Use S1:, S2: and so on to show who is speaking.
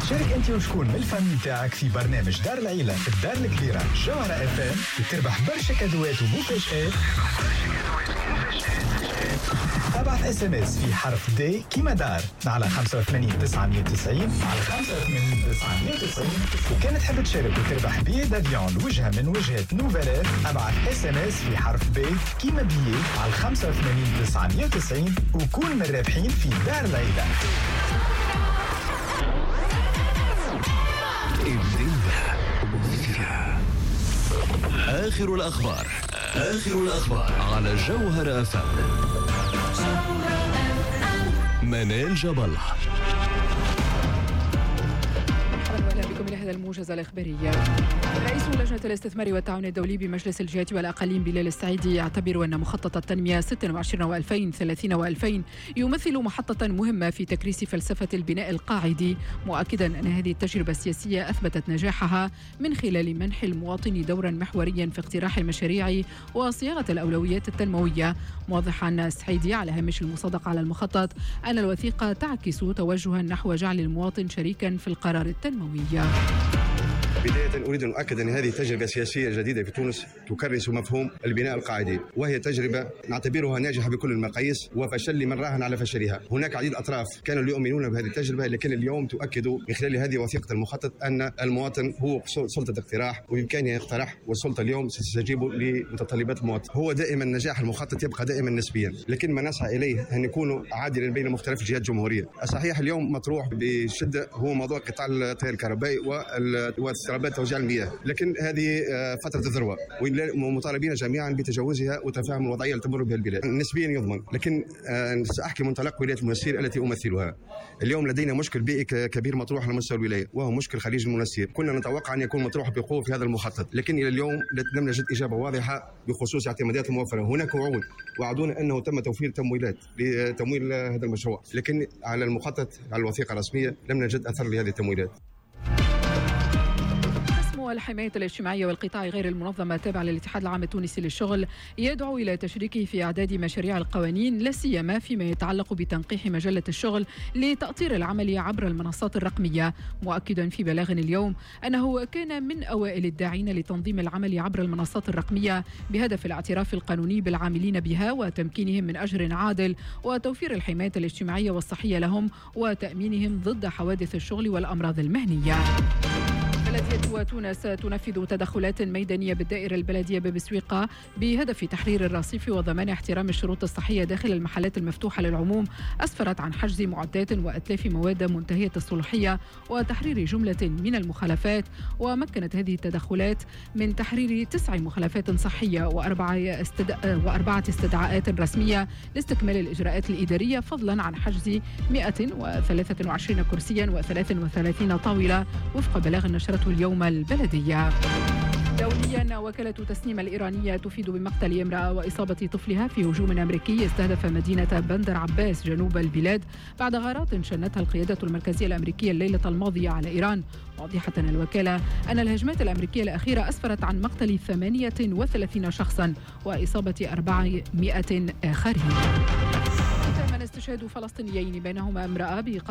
S1: تشارك انت وشكون من الفامي تاعك في برنامج دار العيلة في الدار الكبيرة جوهرة اف ام وتربح برشا كادوات ومفاجآت. ابعث اس ام اس في حرف دي كيما دار على 85 990 على 85 990. وكان تحب تشارك وتربح بيه دافيون لوجهة من وجهات نوفالات ابعث اس ام اس في حرف بي كيما بيه على 85 990 وكون من الرابحين في دار العيلة.
S2: آخر الأخبار على جوهرة FM. منال جبل.
S3: أهلا بكم إلى هذا الموجز الإخباري. رئيس لجنة الاستثمار والتعاون الدولي بمجلس الجهات والأقاليم بلال السعيدي يعتبر أن مخطط التنمية 26 و2030 و2000 يمثل محطة مهمة في تكريس فلسفة البناء القاعدي، مؤكدا أن هذه التجربة السياسية أثبتت نجاحها من خلال منح المواطن دورا محوريا في اقتراح المشاريع وصياغة الأولويات التنموية، موضحا السعيدي على هامش المصادقة على المخطط أن الوثيقة تعكس توجها نحو جعل المواطن شريكا في القرار التنموي.
S4: بداية أريد أن أؤكد أن هذه تجربة سياسية جديدة في تونس تكرس مفهوم البناء القاعدي، وهي تجربة نعتبرها ناجحة بكل المقاييس وفشل لمن راهن على فشلها. هناك عديد أطراف كانوا يؤمنون بهذه التجربة، لكن اليوم تؤكد من خلال هذه وثيقة المخطط أن المواطن هو سلطة اقتراح وبإمكانه يقترح، والسلطة اليوم ستستجيب لمتطلبات المواطن. هو دائما نجاح المخطط يبقى دائما نسبيا، لكن ما نسعى إليه أن يكون عادلا بين مختلف الجهات الجمهورية. الصحيح اليوم مطروح بشدة هو موضوع قطاع التيار الكهربائي واسترابات توزيع المياه، لكن هذه فترة الذروة ومطالبين جميعا بتجاوزها وتفهم الوضعية التي تمر بها البلاد. نسبيا يضمن، لكن سأحكي منطلق ولاية المنستير التي أمثلها. اليوم لدينا مشكل بيئي كبير مطروح على مستوى الولاية، وهو مشكل خليج المنستير. كنا نتوقع أن يكون مطروح بقوة في هذا المخطط، لكن إلى اليوم لم نجد إجابة واضحة بخصوص اعتمادات الموفرة. هناك وعود وعدونا أنه تم توفير تمويلات لتمويل هذا المشروع، لكن على المخطط على الوثيقة الرسمية لم نجد أثر لهذه التمويلات.
S3: الحماية الاجتماعية والقطاع غير المنظمة التابع للاتحاد العام التونسي للشغل يدعو إلى تشريكه في إعداد مشاريع القوانين، لا سيما فيما يتعلق بتنقيح مجلة الشغل لتأطير العمل عبر المنصات الرقمية، مؤكدا في بلاغ اليوم أنه كان من أوائل الداعين لتنظيم العمل عبر المنصات الرقمية بهدف الاعتراف القانوني بالعاملين بها وتمكينهم من أجر عادل وتوفير الحماية الاجتماعية والصحية لهم وتأمينهم ضد حوادث الشغل والأمراض المهنية. بلدية تونس تنفذ تدخلات ميدانية بالدائرة البلدية باب سويقة بهدف تحرير الرصيف وضمان احترام الشروط الصحية داخل المحلات المفتوحة للعموم، أسفرت عن حجز معدات وأتلاف مواد منتهية الصلاحية وتحرير جملة من المخالفات. ومكنت هذه التدخلات من تحرير 9 مخالفات صحية وأربعة استدعاءات رسمية لاستكمال الإجراءات الإدارية، فضلا عن حجز 123 كرسيا و33 طاولة وفق بلاغ نشرته اليوم البلدية. دوليا، وكالة تسنيم الإيرانية تفيد بمقتل امرأة وإصابة طفلها في هجوم أمريكي استهدف مدينة بندر عباس جنوب البلاد بعد غارات شنتها القيادة المركزية الأمريكية الليلة الماضية على إيران، واضحة الوكالة أن الهجمات الأمريكية الأخيرة أسفرت عن مقتل 38 شخصا وإصابة 400 آخرين. تم استشهاد فلسطينيين بينهما امرأة